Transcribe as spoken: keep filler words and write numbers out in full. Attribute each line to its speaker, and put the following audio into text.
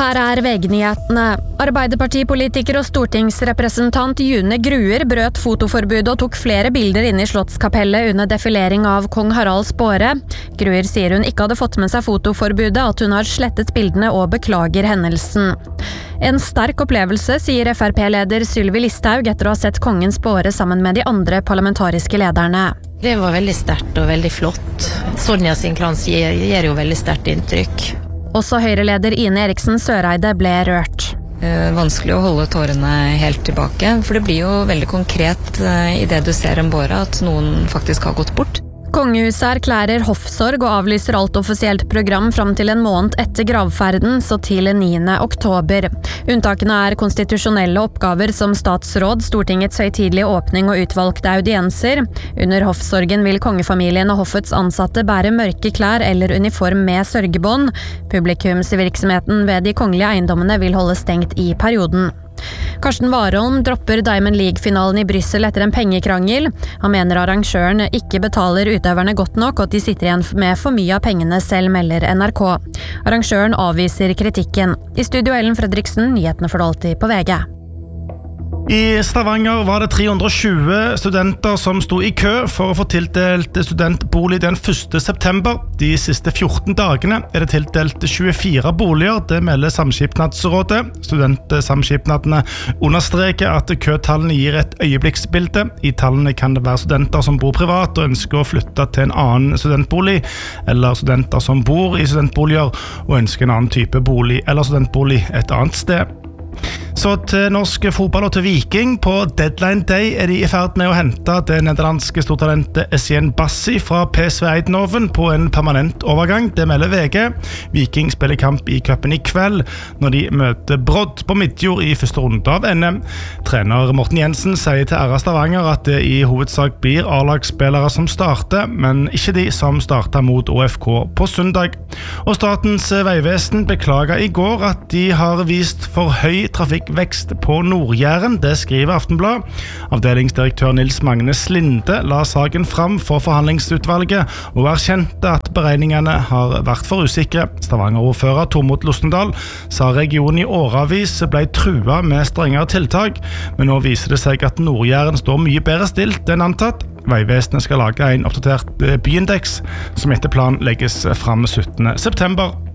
Speaker 1: Her er V G-nyhetene. Arbeiderpartipolitiker og stortingsrepresentant June Gruer brøt fotoforbudet og tok flere bilder inne i Slottskapellet under defilering av Kong Haralds båre. Gruer sier hun ikke hadde fått med seg fotoforbudet, at hun har slettet bildene og beklager hendelsen. En sterk opplevelse, sier F R P-leder Sylvi Listhaug etter å ha sett kongens båre sammen med de andre parlamentariske lederne.
Speaker 2: Det var veldig sterkt og veldig flott. Sonja sin krans gir, gir jo veldig sterkt inntrykk.
Speaker 1: Også Høyre-leder Ine Eriksen Søreide ble rørt.
Speaker 3: Eh, vanskelig å holde tårene helt tilbake, for det blir jo veldig konkret eh, i det du ser en båre, at noen faktisk har gått bort.
Speaker 1: Kongehuset erklærer hoffsorg og avlyser alt offisielt program fram til en måned etter gravferden, så til niende oktober. Unntakene er konstitusjonelle oppgaver som statsråd, Stortingets høytidelige åpning og utvalgte audienser. Under hoffsorgen vil kongefamilien og hoffets ansatte bære mørke klær eller uniform med sørgebånd. Publikumsvirksomheten ved de kongelige eiendommene vil holde stengt i perioden. Karsten Warholm dropper Diamond League-finalen i Bryssel etter en pengekrangel. Han mener arrangøren ikke betaler utøverne godt nok, og at de sitter igjen med for mye av pengene selv, melder N R K. Arrangøren avviser kritikken. I studio Ellen Fredriksen, nyhetene for alltid på V G.
Speaker 4: I Stavanger var det tre hundre og tjue studenter som sto i kø for å få tildelt studentbolig den første september. De siste fjorten dagene er det tildelt tjuefire boliger, det melder Samskipnadsrådet. Studentsamskipnadene understreker at køtallene gir et øyeblikksbilde. I tallene kan det være studenter som bor privat og ønsker å flytte til en annen studentbolig, eller studenter som bor i studentboliger og ønsker en annen type bolig eller studentbolig et annet sted. Så til norsk fotball og til Viking. På deadline day er de i ferd med å hente det nederlandske stortalentet Essien Bassi fra P S V Eindhoven på en permanent overgang. Det melder V G. Viking spiller kamp i cupen i kveld når de møter Brodd på Midtjord i første runde av N M. Trener Morten Jensen sier til R A Stavanger at det i hovedsak blir A-lagsspillere som starter, men ikke de som starter mot O F K på søndag. Og Statens vegvesen beklager i går at de har vist for høy trafikkvekst på Nord-Jæren, det skriver Aftenblad. Avdelingsdirektør Nils Magne Slinde la saken fram for forhandlingsutvalget og erkjente at beregningene har vært for usikre. Stavanger-ordfører Tormod Lostendal sa regionen i åravis ble trua med strengere tiltak, men nå viser det seg at Nord-Jæren står mye bedre stilt enn antatt. Veivesenet skal lage en oppdatert byindeks som etter plan legges fram syttende september.